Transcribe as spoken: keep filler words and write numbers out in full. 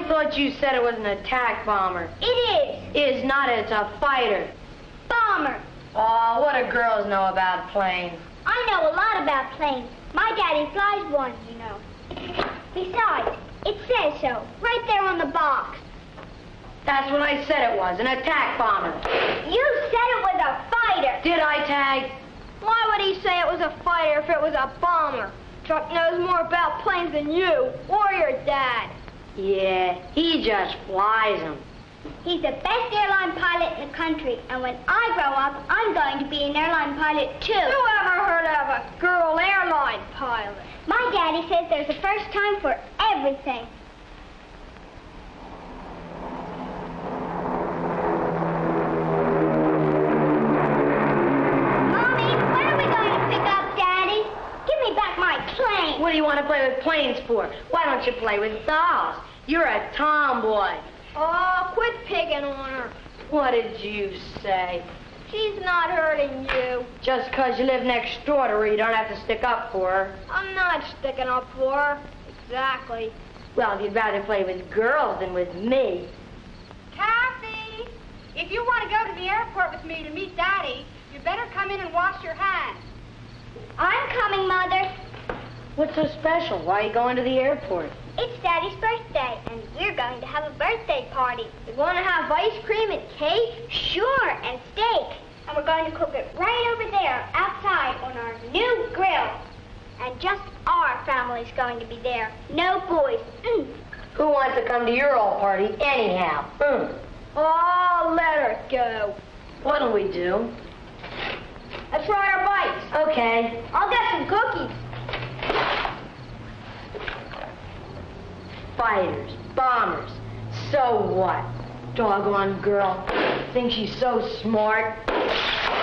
thought you said it was an attack bomber. It is. Is not, it's a fighter. Bomber. Oh, what do girls know about planes? I know a lot about planes. My daddy flies one, you know. Besides, it says so, right there on the box. That's what I said it was, an attack bomber. You said it was a fighter. Did I, Tag? Why would he say it was a fighter if it was a bomber? Chuck knows more about planes than you or your dad. Yeah, he just flies them. He's the best airline pilot in the country, and when I grow up, I'm going to be an airline pilot, too. Who ever heard of a girl airline pilot? My daddy says there's a first time for everything. Mommy, when are we going to pick up Daddy? Give me back my plane. What do you want to play with planes for? Why don't you play with dolls? You're a tomboy. Oh, quit picking on her. What did you say? She's not hurting you. Just 'cause you live next door to her, you don't have to stick up for her. I'm not sticking up for her. Exactly. Well, if you'd rather play with girls than with me. Kathy, if you want to go to the airport with me to meet Daddy, you better come in and wash your hands. I'm coming, Mother. What's so special? Why are you going to the airport? It's Daddy's birthday, and we're going to have a birthday party. We're going to have ice cream and cake, sure, and steak. And we're going to cook it right over there, outside, on our new grill. And just our family's going to be there. No boys. Mm. Who wants to come to your old party anyhow? Mm. Oh, let her go. What'll we do? Let's ride our bikes. Okay. I'll get some cookies. Fighters, bombers, so what? Doggone girl. Thinks she's so smart.